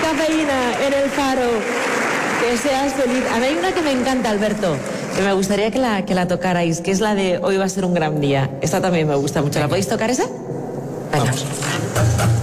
Cafeína en el Faro. Que seas feliz. A mí hay una que me encanta, Alberto, que me gustaría que la tocarais, que es la de Hoy va a ser un gran día. Esta también me gusta mucho. ¿La podéis tocar esa? Venga. Vamos.